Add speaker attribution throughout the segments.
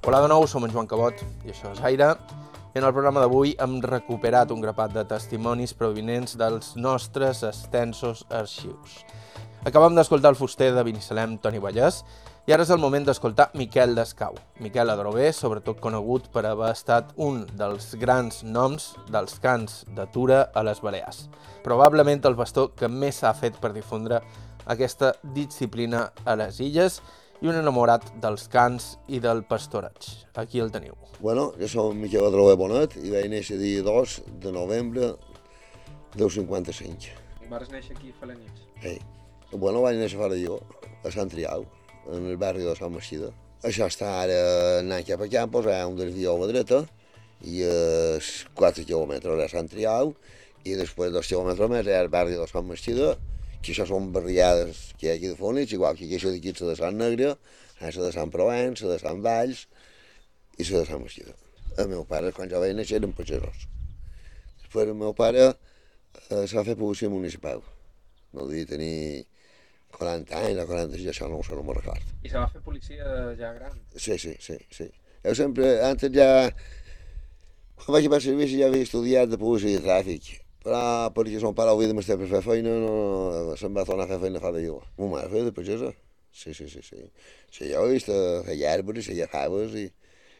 Speaker 1: Hola de nou, som en Joan Cabot i això és Aire. I en el programa d'avui hem recuperat un grapat de testimonis provinents dels nostres extensos arxius. Acabem d'escoltar el fuster de Binissalem, Toni Vallès, i ara és el moment d'escoltar Miquel Descau. Miquel Adrover, sobretot conegut per haver estat un dels grans noms dels cants de Tura a les Balears. Probablement el pastor que més s'ha fet per difondre aquesta disciplina a les illes i un enamorat dels cants i del pastoreig. Aquí el teniu.
Speaker 2: Bueno, jo soc Miquel Adrover Bonet i vaig néixer dia 2 de novembre del 55.
Speaker 1: Vas néixer aquí a Felanitx?
Speaker 2: Bueno, vaig néixer fora jo, a Sant Triau, en el barri de Sant Meixida. Això està ara anant cap a Campos, hi ha un desvió a la dreta, i 4 quilòmetres a Sant Triau, i després 2 quilòmetres més hi ha el barri de Sant Meixida, que això són barriades que hi ha aquí de Felanitx, igual que això d'aquí és de Sant Negre, la de Sant Provenç, la de Sant Valls i la de Sant Meixida. El meu pare, quan jo vaig néixer, eren pagesos. Després el meu pare s'ha fet policia municipal. No devia tenir 40 anys o 46, això no ho me'n record.
Speaker 1: I se va fer policia ja gran?
Speaker 2: Sí. Jo sempre, antes ja, quan vaig a servici ja havia estudiat de policia i tràfic, però perquè son pare havia de m'estar per fer feina, no, se'm va tornar a fer feina fa de jo. Ma mare feia de pagesa. Sí. Sí, jo he vist feia arbres, feia faves i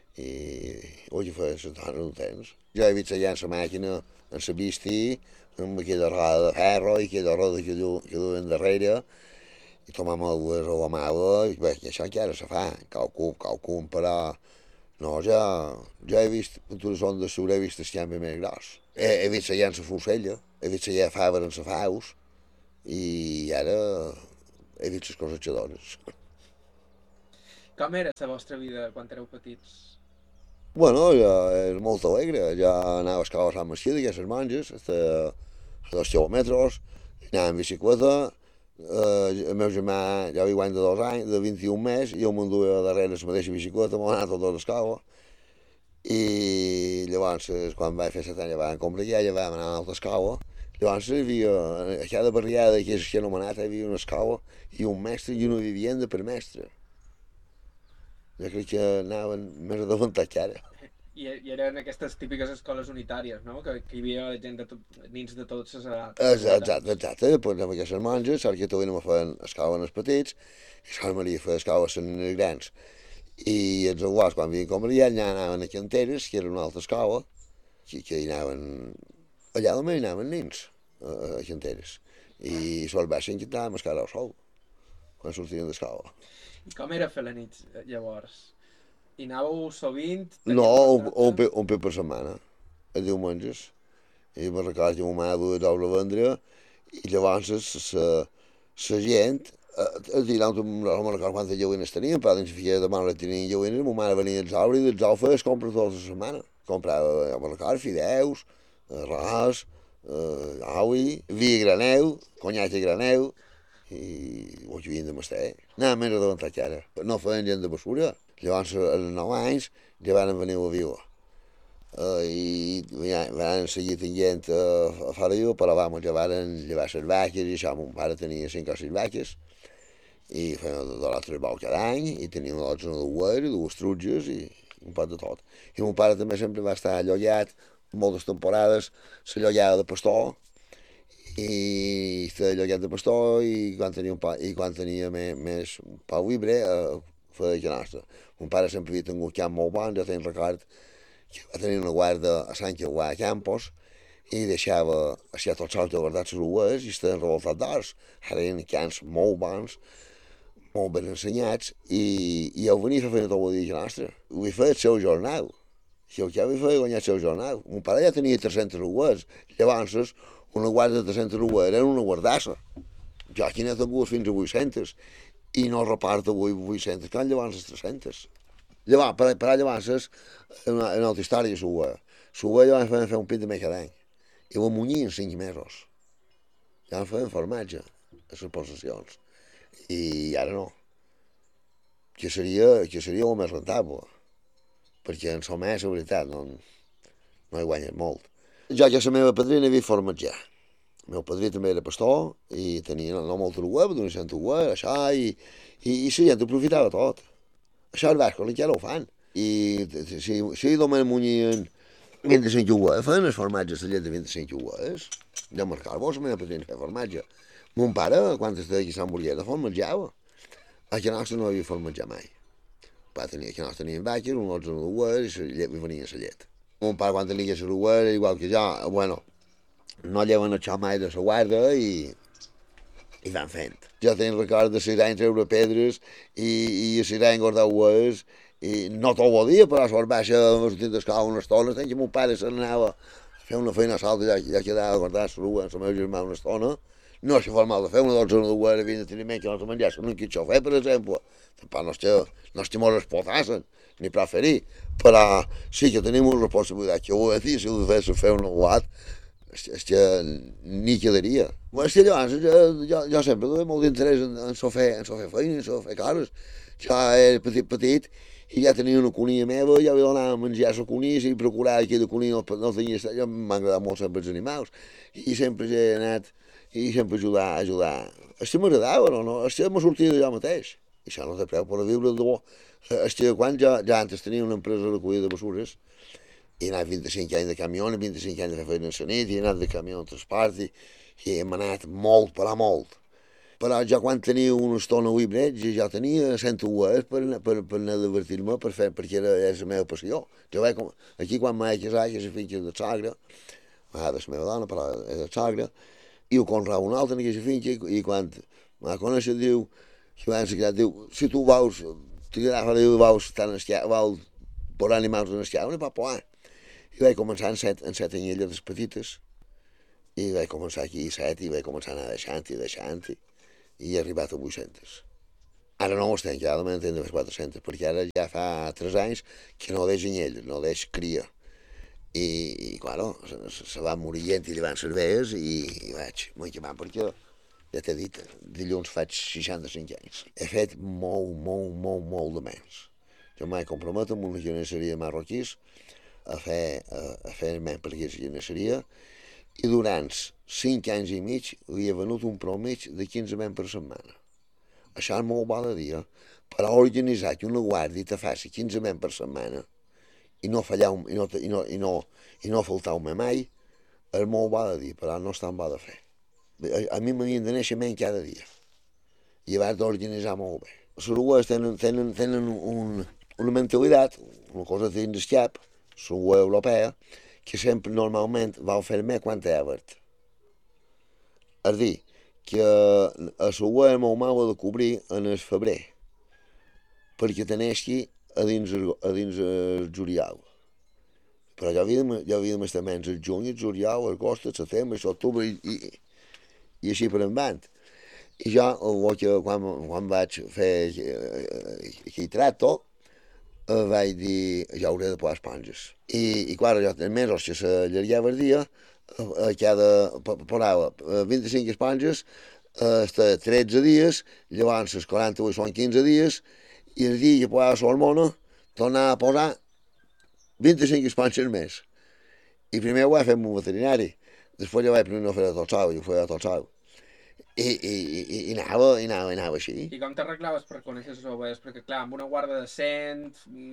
Speaker 2: ho feia les dones del temps. Jo he vist allà en la màquina, en la bisti, amb aquella roda de ferro i aquella roda que duen darrere, i tomàvem dues a la mala, i bé, això encara se fa, qualcun, però no, jo he vist, en tota la zona de Sur, he vist el canvi més gros. He vist allà en la Fursella, he vist allà faves en la Faus, i ara he vist les cosechadores.
Speaker 1: Com era la vostra vida quan éreu petits?
Speaker 2: Bueno, era molt alegre. Jo anava a escola a Sant Meixida, que a les monges, a 2 quilòmetres, anava en bicicleta. El meu germà, jo havia guany de 2 anys, de 21 més, i jo m'enduia darrere la mateixa bicicleta, m'ho anava tota l'escola. I llavors, quan vaig fer 7 anys, vam comprar ja vam anar a l'altra escola. Llavors hi havia, a cada barriada que és anomenat, hi havia una escola i un mestre i una vivienda per mestre. Jo crec que anaven més adelantats que ara.
Speaker 1: I eren aquestes típiques escoles unitàries, no? Que hi havia gent nins de totes les edats.
Speaker 2: Exacte. Després amb aquestes monges, sort que també no feien escoles als petits, i Sant Maria feia escoles als nens grans. I els abuels, quan havien com ja anaven a Canteres, que era una altra escola, que hi anaven, allà només hi anaven nens, a Canteres. I se'ls va ser encantar amb el cara al sol, quan sortien d'escola.
Speaker 1: I com era Felanitx, llavors? Hi anàveu sovint?
Speaker 2: No, un cop per setmana, a diumenges. I me'n recordo que ma mare duia d'ous a vendre, i llavors la gent, no me'n recordo quantes llauines tenien, però dins feia de mare tenien llauines, ma mare venia als ous i dels ous feia compres tota la setmana. Comprava, jo me'n recordo, fideus, arròs, oli, vi a graneu, conyac a graneu, i ho havien de mestar. Anava més adelantat que ara. No feien gent de bessura. Llavors, als 9 anys, ja van venir a la vila. I van seguir tenint a fora de però ja van llevar les vaques, i això, mon pare tenia 5 o 6 vaques, i feien 2 o 3 bous cada any, i tenia una dotzena de guer, 2 trutges, i un pot de tot. I mon pare també sempre va estar allollat, moltes temporades, s'allollava de pastor, i allollat de pastor, i quan tenia més pau libre, feia que nostra. Mon pare sempre havia tingut camp molt bon, jo tenc record que va tenir una guarda a Sant Queuà a Campos, i deixava així tots sols de guardar les ues, i estaven revoltats d'ors. Ara eren camps molt bons, molt ben ensenyats, i jo venia a fer feina tot el dia que nostra. Ho feia el seu jornal. Si el que ho feia guanyar el seu jornal. Mon pare ja tenia 300 ues. Llavors, una guarda de 300 ues era una guardassa. Jo aquí n'he tingut fins a 800, i no reparto avui 800, que llavors les 300. Llavors, per llavors, una altra història, l'ua llavors feien fer un pit de més cada any, i ho munyien 5 mesos. Llavors feien formatge a les possessions, i ara no. Que seria el més rentable, perquè en som més, la veritat, no hi guanyes molt. Jo que la meva padrina havia formatjar. El meu padrí també era pastor i tenia no molta uer, però d'una cent uer, això, i la gent aprofitava tot. Això al Basco encara ho fan. i si només munyien 25 iguals, feien els formatges, la llet de 25 iguals, de marcar vos la meva petita fer formatge. Mon pare, quan estava aquí a Sant Borrieta, formatjava. A casa nostra no havia formatjat mai. A casa nostra tenien vaques, un 11 iguals, i la llet venia la llet. Mon pare, quan tenia la igual, igual que jo, bueno, no lleven això mai de la guarda i van fent. Jo tinc record de ser anys treure pedres i a ser anys guardar ues, i no tot el dia, però a sort baixa, sortint d'escola una estona, que mon pare se n'anava a fer una feina a salt i ja quedava a guardar la ua amb la meva germà una estona. No se fa mal de fer una dotzena d'ues, havien de tenir menys que no se menjassin un quitxofè, per exemple. Tampoc no és que mos explotassin, ni preferir, però sí que tenim una responsabilitat que avui dia, si ho de fer un aguat, és que ni quedaria. És que llavors jo sempre duia molt d'interès en fer feina, en fer coses. Jo era petit i ja tenia una cunia meva, ja havia d'anar a menjar a la cunia i procurar que la cunia no tenia... Jo m'ha agradat molt sempre els animals i sempre he anat i sempre ajudar. És que m'agradava, no? És que m'ha sortit de jo mateix. I això no té preu per a viure de bo. És que quan jo antes tenia una empresa de recollida de bessures, he anat 25 anys de camió, 25 anys de fer feina a la nit, he anat de camió en transport i hem anat molt, però molt. Però jo quan tenia una estona llibre, jo tenia 100 ues per anar a divertir-me, perquè era la meva passió. Jo vaig, aquí quan m'he casat, que és la finca de sogra, de la meva dona, però és de sogra, i ho conreava una altra en aquesta finca, i quan m'ha conèixer diu, si tu vols, t'agrada, vols posar animals en esquiar, no pot posar. I vaig començar en set anyelles petites, i vaig començar aquí a 7, i vaig començar a anar deixant, i he arribat a 800. Ara no ho estic, ara me n'entenc de les 400, perquè ara ja fa 3 anys que no deix anyelles, no deix cria. I claro, se va morir gent i li van cerveses, i vaig acabar perquè, ja t'he dit, dilluns faig 65 anys. He fet molt de menys. Jo m'he compromet amb una genesseria de marroquís a fer men per aquesta genesseria, i durant 5 anys i mig havia venut un promig de 15 men per setmana. Això és molt bo de dir, però organitzar que una guàrdia te faci 15 men per setmana i no fallar i no faltar-me mai és molt bo de dir, però no és tan bo de fer. A mi m'havien de néixer men cada dia i haver d'organitzar molt bé. Les urugues tenen una mentalitat, una cosa dins del cap, la europea, que sempre normalment va fer més quan té verd. És a dir, que a la web meu m'ho de cobrir en el febrer, perquè teneixi a dins el juliol. Però jo havia d'estar menys el juny, el juliol, l'agost, el setembre, l'octubre i així per endavant. I jo, quan vaig fer aquell tracto, vaig dir, ja hauré de posar esponges. I clar, jo en mesos que s'allargava el dia, posava 25 esponges, hasta 13 dies, llavors els 48 són 15 dies, i el dia que posava l'hormona, tornava a posar 25 esponges més. I primer ho vaig fer amb un veterinari, després jo vaig primer no fer a tot sol, i ho feia a tot sol. I anava així.
Speaker 1: I com t'arreglaves per conèixer les ovelles? Perquè clar, amb una guarda de 100,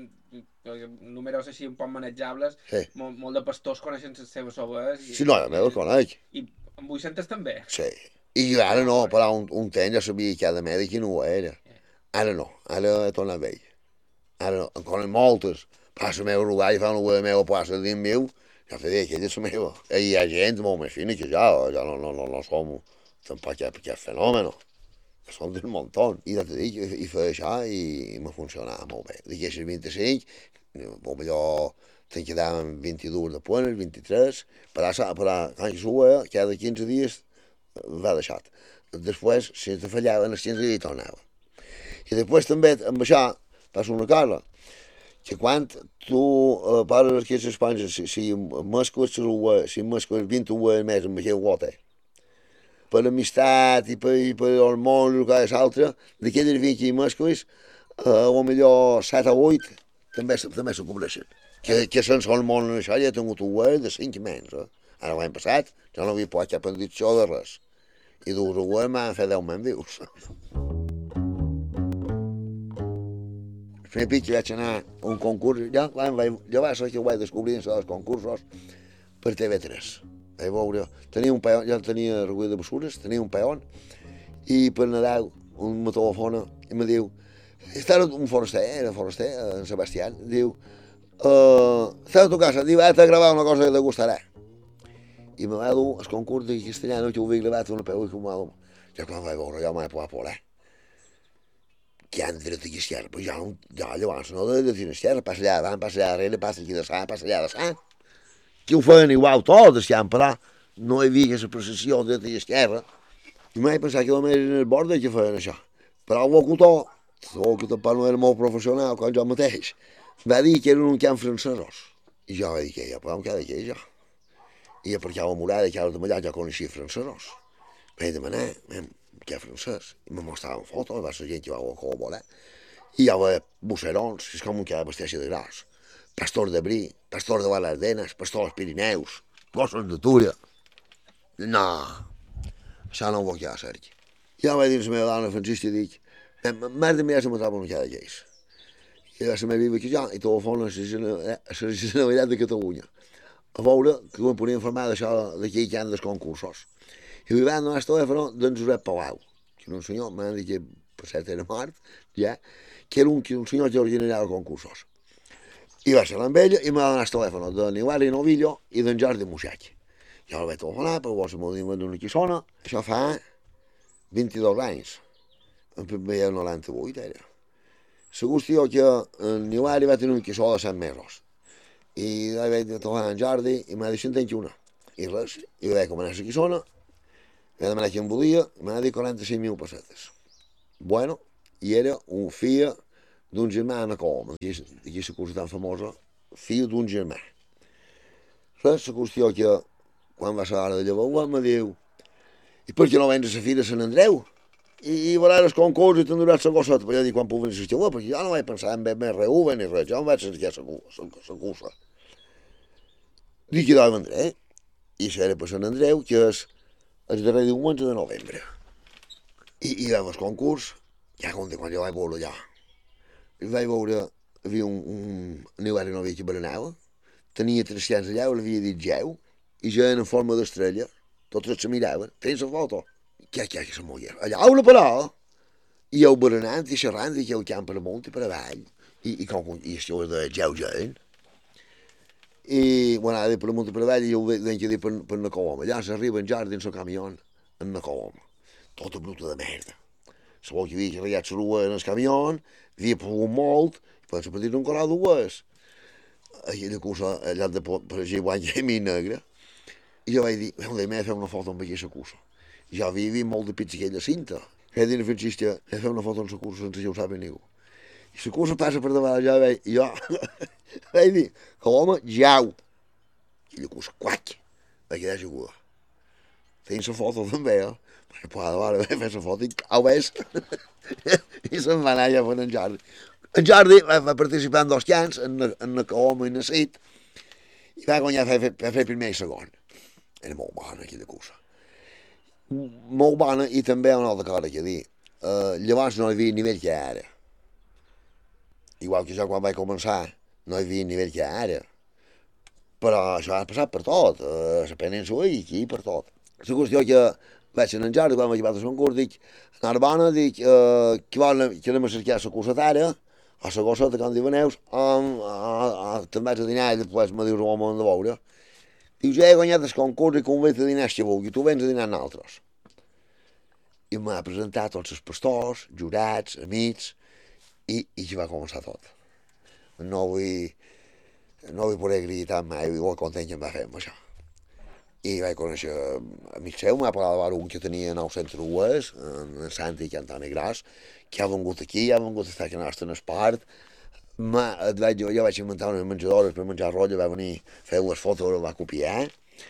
Speaker 1: números així un poc manejables,
Speaker 2: Sí.
Speaker 1: molt de pastors coneixen les seves ovelles.
Speaker 2: Sí, no, jo me les conec.
Speaker 1: I amb 800 també?
Speaker 2: Sí. I ara no, però un temps ja sabia cada mèdic quina ho era. Ara no, ara he tornat vell. Ara no, en conec moltes. Però la meva uruguai fa una ovella meva plaça dins meu, ja fa dir, aquella és la meva. I hi ha gent molt més fina que jo no som... Tampoc hi ha fenòmeno, som d'un muntó. I ja t'he dit, i feia això i me funcionava molt bé. D'aquestes 25, potser te'n quedaven 22 de puentes, 23, però quan suba, cada 15 dies va deixat. Després, si te fallaven, els 15 dies tornava. I després també, amb això, passa una cosa, que quan tu poses aquestes esponges, si mescles 20 ues més amb aquell guate, per amistat i per hormones o cada altra, d'aquelles 20 i mescles, potser 7 o 8 també se cobreixen. Que sense hormones això ja he tingut ues de 5 menys. Ara l'any passat jo no havia posat cap addicció de res. I dues ues m'han fet 10 menys vius. primer pitx vaig anar a un concurs, ja va ser que ho vaig descobrir en els concursos per TV3. Vaig veure, tenia un peon, ja tenia recollit de bessures, tenia un peon, i per Nadal un me telefona i me diu, estava un foraster, era foraster, en Sebastià, diu, estava a tu casa, diu, vaig a gravar una cosa que te gustarà. I me va dur el concurs de castellano que ho havia gravat una peu i com va dur. Ja quan vaig veure, ja m'he pogut volar. Que han dret aquí a esquerra, però ja llavors no de dir a esquerra, passa allà davant, passa allà darrere, passa aquí de sang, passa allà de sang. Que ho feien igual tot, esquiant, però no hi havia aquesta precisió de dreta i esquerra. I mai pensava que només eren els bordes que feien això. Però el locutor tampoc no era molt professional, com jo mateix, va dir que eren un camp francesos. I jo vaig dir que ja, però què d'aquí, jo? I perquè a la murada, que ara de allà, jo coneixia francesos. Vaig demanar, què francès? I me mostraven fotos, va ser gent que va col·laborar. I hi havia busserons, és com un que ha basteix de gros. Pastor de Brí, pastor de Valardenes, pastor dels Pirineus, gossos de Túria. No, això no ho vull ja, Sergi. Ja vaig dir a la meva dona, Francisca, i dic, m'has de mirar si me trobo una cada lleis. I la meva viva que jo, i telefona a la Generalitat de Catalunya, a veure que em podia informar d'això d'aquí que han dels concursos. I li van donar el telèfon d'en Josep Palau, que era un senyor, m'han dit que per cert era mort, ja, que era un senyor que organitzava els concursos. I va ser amb ella i m'ha donat el telèfon de Hilari Novillo i d'en Jordi Muixac. Jo el vaig telefonar, però vols m'ho dir d'una quissona. Això fa 22 anys. En veia 98 era. La qüestió que en Hilari va tenir un quissó de 100 mesos. I vaig telefonar a en Jordi i m'ha dit 101. I res, i vaig començar la quissona. Vaig demanar qui em volia i m'ha dit 45.000 pessetes. Bueno, i era un fill d'un germà a Coloma, d'aquí la cursa tan famosa, fill d'un germà. Res, la qüestió que quan va ser l'hora de llevar me diu, i per què no vens a la fira de Sant Andreu? I veuràs el concurs i t'enduràs la gosseta. Però jo dic, quan puc venir a l'estiu, perquè jo no vaig pensar en més RV ni res, jo em vaig cercar la cursa. Dic que hi vendré, i seré per Sant Andreu, que és el darrer diumenge de novembre. I vam al concurs, ja quan jo vaig veure allà. Vaig veure, hi havia un Hilari Novillo que berenava, tenia 300 allà, l'havia dit geu, i ja en forma d'estrella, tots se miraven, feien la foto. Què se moia? Allà una parada, i el berenant i xerrant, i el camp per amunt i per avall, i això és de geu gent. I bueno, ara per amunt i per avall, i jo ho veig que dir per la Coloma. Allà s'arriba en Jordi en el camió, en la Coloma. Tota bruta de merda. Sabeu que havia carregat la rua en el camió, havia plogut molt, i per partir d'un colau dues. Aquella cursa, allà de per allà guanya i mi negra. I jo vaig dir, m'he de fer una foto amb aquesta cursa. Jo havia vist molt de pits aquella cinta. Vaig dir a Francisca, he de fer una foto amb la cursa sense que ho sàpiga ningú. I la cursa passa per davant allà, i jo vaig dir, Coloma, jau. I la cursa, quac, vaig quedar segura. Feien la foto també, perquè vaig fer la foto i au ves. I se'n va anar ja fent en Jordi. En Jordi va participar en 2 cants, en la Coloma i en la Cit, i va guanyar a fer primer i segon. Era molt bona aquella cursa. Molt bona, i també una altra cosa que dir. Llavors no hi havia nivell que ara. Igual que jo quan vaig començar no hi havia nivell que ara. Però això ha passat per tot, a la península i aquí per tot. La qüestió que vaig anar en Jordi, quan vaig a concurs, dic, a Narbona, dic, que anem a cercar la cursetara, a la gosseta, com diuen Neus, te'n vaig a dinar i després me dius on de veure. Diu, ja he guanyat el concurs i convé a dinar si vulgui, tu vens a dinar amb nosaltres. I m'ha presentat tots els pastors, jurats, amics, i ja va començar tot. No vull poder acreditar mai, igual content que em va fer amb això. I vaig conèixer amics seus, m'ha parlat d'un que tenia 900 rues, en Santi i Antoni Gras, que ha vengut aquí, ha vengut a estar a nostre en espart. Jo vaig inventar unes menjadores per menjar rotlla, va venir a fer les fotos, va copiar,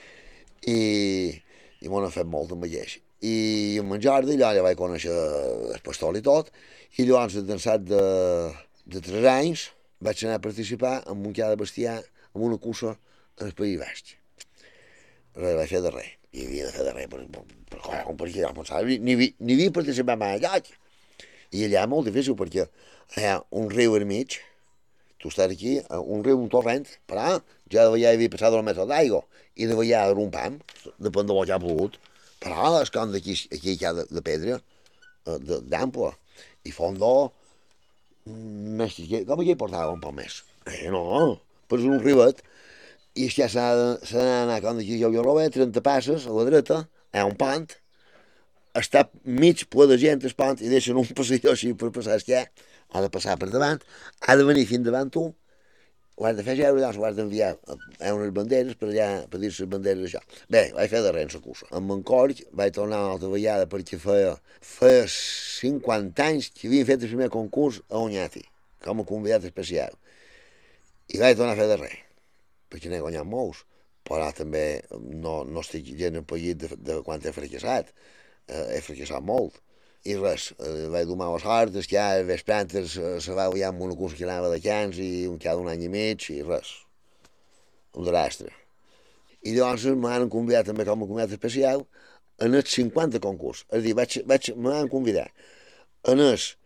Speaker 2: i m'ho han fet molt amb ell. I en Jordi, allà vaig conèixer el pastor i tot, i llavors, d'ençat de 3 anys, vaig anar a participar en un cada bestiar, en una cursa en el País Basc. Però vaig fer de res, i havia de fer de res, perquè jo pensava, ni havia participat mai allà. I allà és molt difícil perquè hi ha un riu al mig, tu estàs aquí, un riu, un torrent, però ja de vegades hi havia passat 2 metres d'aigua i de vegades era un pam, depèn de què ha plogut, però el camp d'aquí aquí hi ha de pedra, d'ample, i fondo, més que com aquí portava un poc més. No, però és un riuet, i ja s'ha d'anar, com d'aquí jo lo veig, 30 passes a la dreta, hi ha un pont, està mig ple de gent el pont i deixen un passador així per passar esquiar, ha de passar per davant, ha de venir fins davant tu, ho has de fer geure, llavors ho has d'enviar a unes banderes per allà, per dir-se les banderes això. Bé, vaig fer de res la cursa. Amb en Corc vaig tornar una altra vegada perquè feia 50 anys que havien fet el primer concurs a Oñati, com a convidat especial. I vaig tornar a fer de res, perquè n'he guanyat molts, però també no estic gens empallit de quan he fracassat. He fracassat molt. I res, vaig domar les hortes, que ja vesprant se va guiar amb una cursa que anava de Cans i cada un any i mig, i res, un desastre. I llavors m'han convidat també com a convidat especial en els 50 concurs. És a dir, m'han convidat en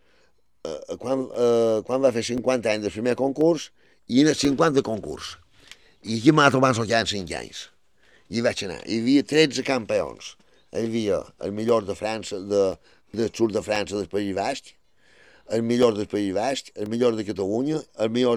Speaker 2: quan va fer 50 anys del primer concurs i en els 50 concurs. I aquí m'ha trobat el que en 5 anys. I vaig anar. Hi havia 13 campions. Hi havia el millor de França, del sud de França, del País Basc, el millor del País Basc, el millor de Catalunya, el millor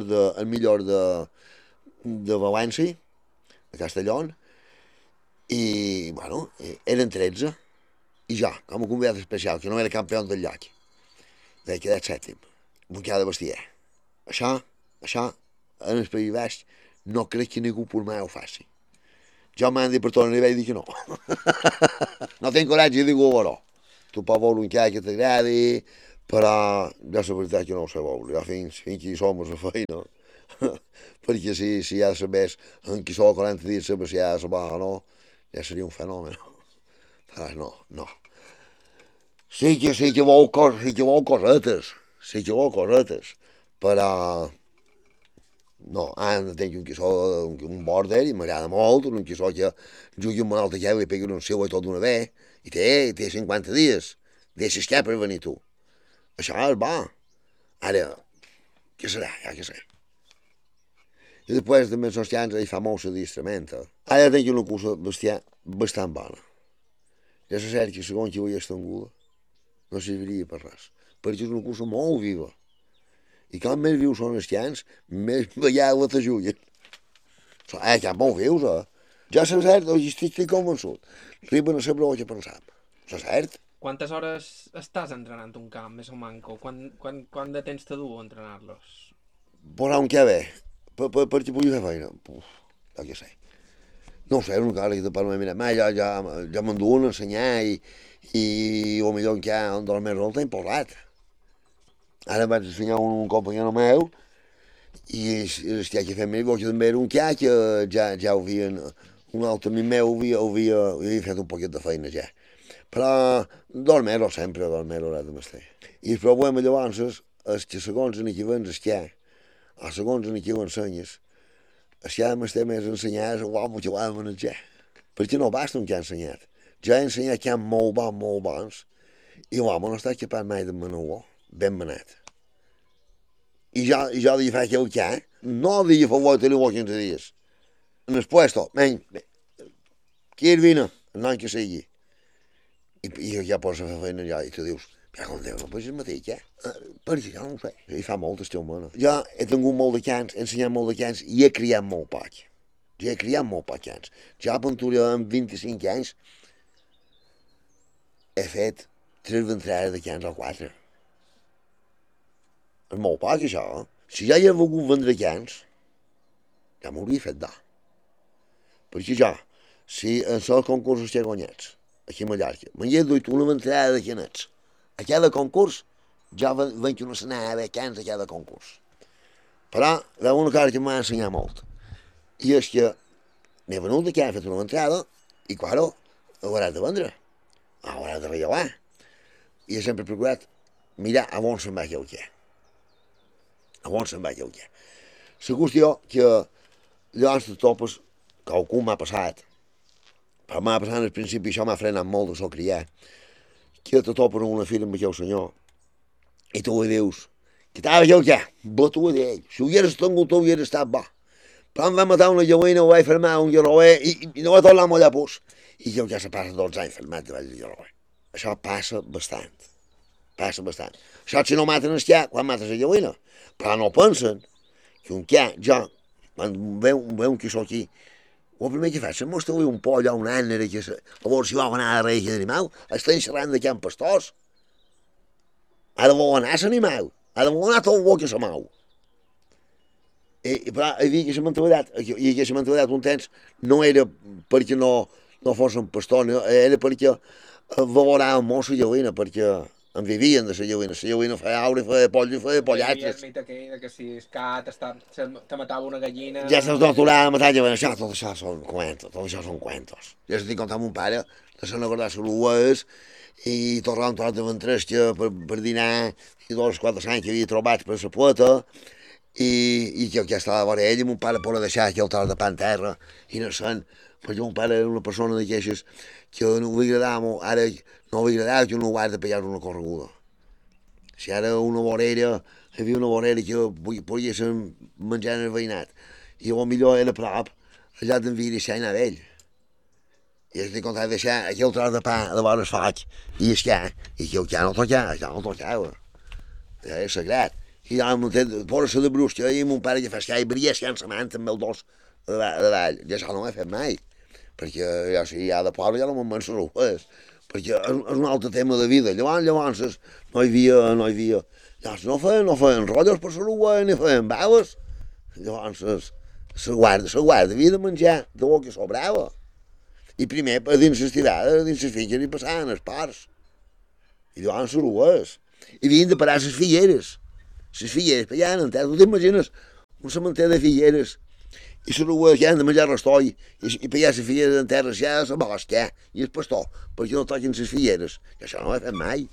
Speaker 2: de València, de Castelló, i, bueno, eren 13, i jo, com a convidat especial, que no era campió del lloc, vaig quedar 7º, Montcada de Bestiar. Això, en el País Basc, no crec que ningú per mai ho faci. Jo m'han dit per tornar i vaig dir que no. No tinc coratge i dic-ho, però. Tu pots veure un que t'agradi, però jo la veritat que no ho sé veure. Jo fins que hi som a la feina, perquè si ja sabés en qui sou 40 dies saber si ja se va o no, ja seria un fenomen. Però no. Sí que vol cosetes, però no, ara tinc un quissó, un border, i m'agrada molt, un quissó que jugui amb una altra lleu i pegui un seu i tot d'una vegada, i té 50 dies, deixes què per venir tu. Això és bo. Ara, què serà? Ja què sé. I després també els llans hi fa molt l'adiestrament. Ara tinc una cursa bestiar bastant bona. Ja se sap que segons qui ho hi estenguda, no serviria per res, perquè és una cursa molt viva. I com més vius són els llans, més vegades t'ajuden. Són llans molt vius, Jo és cert, estic convençut. Arriben a saber el que pensam. És cert.
Speaker 1: Quantes hores estàs entrenant un camp, més o manco? Quant de temps te du a entrenar-los?
Speaker 2: Però on què ve? Per què pugui fer feina? Jo què sé. No ho sé, una cosa que tampoc no m'he mirat mai. Jo m'enduen a ensenyar i potser encara un dels mesos el temps posat. Ara vaig ensenyar un companyero meu i el que fem que també era un que ja ho havien, un altre amic meu havia fet un poquet de feina ja. Però 2 mesos sempre, 2 mesos ha de m'estar. I el problema llavors és que segons en qui vens esquiar, o segons en qui ho ensenyes, el que ha de m'estar més ensenyar és l'home que ho ha de manejar. Perquè no basta un que ha ensenyat. Jo he ensenyat que hi ha molt bons, i l'home no ha estat capaç mai de manar-ho. Ben manat. I jo li faig el que no li favor tenir 15 dies. En el puesto, qui vine, el nom que sigui. I ja pots fer feina allà i tu dius, ja com Déu, no pots el mateix, perquè jo no ho sé. I fa molt el teu món. Jo he tingut molt de cans, he ensenyat molt de cans i he criat molt poc. Jo he criat molt poc cans. Jo a Ventura amb 25 anys he fet 3 ventrades de cans o 4. És molt poc, això. Si ja hi he volgut vendre cans, ja m'hauria fet d'or. Perquè jo, si en els concursos que he guanyats, aquí a Mallorca, m'hi he duit una ventrada de canets. A cada concurs, jo venc una senada de cans a cada concurs. Però hi ha una cosa que m'ha ensenyat molt, i és que m'he venut de can, he fet una ventrada, i claro, hauràs de vendre, hauràs de rellevar. I he sempre procurat mirar a on se'n va el que. A on se'n va el que. La qüestió que llavors te topes, que algú m'ha passat, però m'ha passat al principi, això m'ha frenat molt de so criar, que te topes en una fira amb aquell senyor, I tu dius, que estava jo ja, batuda d'ell. Si ho hubieras tingut tu, hubieras estat bo. Però em va matar una joguina, ho vaig fermar un lloroer i no va tornar a mollar pus. I jo ja se passa 12 anys fermat davall del lloroer. Això passa bastant. Passa bastant. Això si no maten el xià, quan mates la joguina. Però no pensen que un xià, jo, quan veu que sóc aquí, el primer que faig, se mostra un poll o un ànere, que a veure si vol anar a reis d'animal, estan xerrant de can pastors. Ha de voler anar l'animal, ha de voler anar tot el que se mou. Però hi havia aquesta mentalitat, i aquesta mentalitat un temps no era perquè no fossin pastors, era perquè valoraven molt la joguina, perquè en vivien de la joguina feia aure, feia polls i feia pollatges.
Speaker 1: I el mite aquell que si el cat te matava una gallina...
Speaker 2: Ja se'ls torturava a matar joguina, tot això són cuentos, tot això són cuentos. Jo estic contant amb un pare que se n'acordava les ues i tornava un tros de ventresca per dinar i 2 o 4 anys que havia trobat per la puerta i que ja estava a veure ell i mon pare por deixar aquell tros de pa en terra innocent, perquè mon pare era una persona d'aquestes que no li agradava, ara no li agradava que un guarda pegar una correguda. Si ara una vorera, hi havia una vorera que podia ser menjant el veïnat i potser era a prop, allà d'enviri s'ha anat ell. I estic content de deixar aquell tros de pa de vora el foc i esquiar, i que ja no tocava, ja és sagrat. I fora de brusca, i mon pare que fa esquiar i brillar esquiant la manta amb el dos de dalt. Ja això no ho he fet mai, perquè jo si hi ha de poble ja no me'n menso res, perquè és un altre tema de vida. Llavors no hi havia, llavors no feien rotllos per la rua, ni feien baves. Llavors la guarda havia de menjar de bo que sobrava. I primer dins les tirades, dins les finques hi passaven els porcs. I llavors les rues. I havien de parar les figueres. Les figueres, per allà en terra, tu t'imagines un cementer de figueres i les rues ja han de menjar restoi i per allà les figueres en terra ja la bosca i el pastor, perquè no toquin les figueres. I això no ho he fet mai.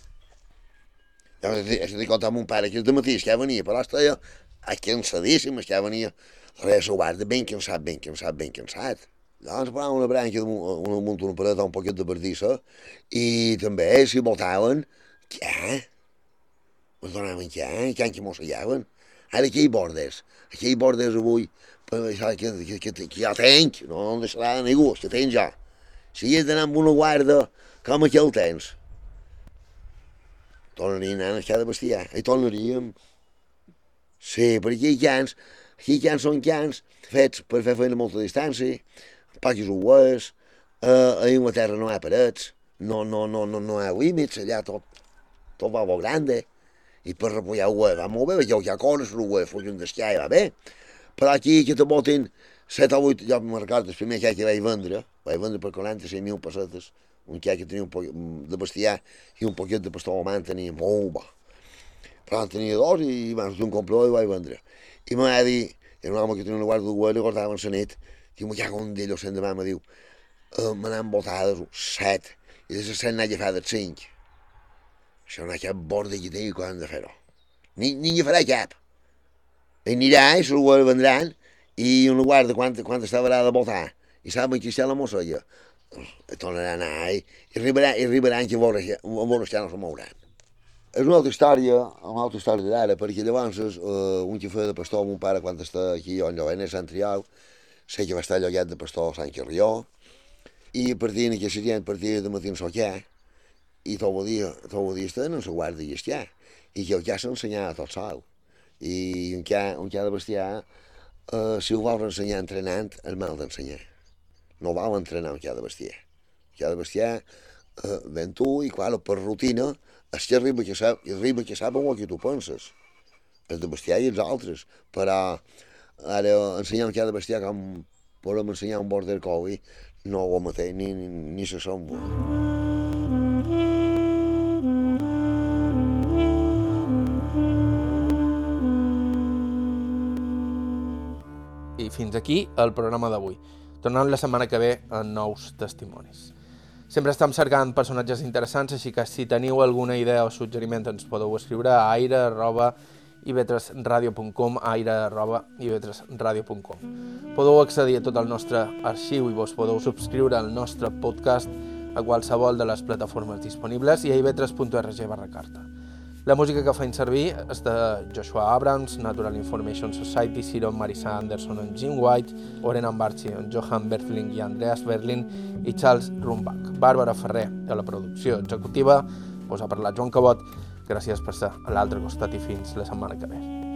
Speaker 2: Estic contant amb un pare que de matí que venia, però estava cansadíssim que venia. Res, la guarda ben cansat. Llavors posava una branca damunt una paret un poquet de perdissa i també si voltaven, què? Es donaven què que mossegaven. Ara aquí hi bordes avui, que ja tenc, no em deixarà de ningú, que tenc jo. Si hagués d'anar amb una guarda, com aquí el tens? Tornaríem a anar a cada bestiar, hi tornaríem. Sí, per aquí cans són cans fets per fer feina a molta distància, poques ues, a Inglaterra no hi ha parets, no hi ha límits, allà tot va molt grande, i per repullar ues va molt bé, perquè hi ha coses, l'ues fugien d'esquiar i va bé, però aquí que te botin 7 o 8, jo me'n recordo, el primer que vaig vendre per 46.000 pessetes, un que tenia un poc de bestiar i un poquet de pastor alemany tenia molt bo. Però en tenia 2 i van fer un comprador i vaig vendre. I me va dir, era un home que tenia una guarda d'ues, li guardaven la nit, diu, me cago en d'ells, l'endemà me diu, me n'han botades 7, i de les 7 n'ha agafat 5. Això no hi ha cap borda que tingui quan de fer-ho. Ni hi farà cap. I anirà i se ho vendran i una guarda quan està barada de botar i saben que està la mossella tornarà a anar i arribaran que a veure que no se mouran. És una altra història d'ara, perquè llavors un que feia de pastor amb un pare quan està aquí on jo a Sant Trial, sé que va estar llogat de pastor a Sant Carrió i partien aquesta gent, partia de matí en socar i tot el dia estaven en la guarda i esquiar i que el ja s'ensenyava tot sol i un que ha de bestiar si ho vols ensenyar entrenant és mal d'ensenyar, no vol entrenar un que ha de bestiar. El que ha de bestiar ven tu i clar, per rutina és que arriba que sap el que tu penses, és de bestiar i els altres, però ara ensenyar un que ha de bestiar com podem ensenyar un border collie no ho mateix ni se sembla.
Speaker 1: I fins aquí el programa d'avui. Tornem la setmana que ve amb nous testimonis. Sempre estem cercant personatges interessants, així que si teniu alguna idea o suggeriment ens podeu escriure a aire@ivetresradio.com, aire@ivetresradio.com. Podeu accedir a tot el nostre arxiu i vos podeu subscriure al nostre podcast a qualsevol de les plataformes disponibles i a ivetres.org/carta. La música que feim servir és de Joshua Abrams, Natural Information Society, Siron Marisa Anderson en Jim White, Oren Ambarchi en Johan Berfling i Andreas Berlin i Charles Rumbach. Bàrbara Ferrer a la producció executiva. Us ha parlat Joan Cabot. Gràcies per ser a l'altre costat i fins la setmana que ve.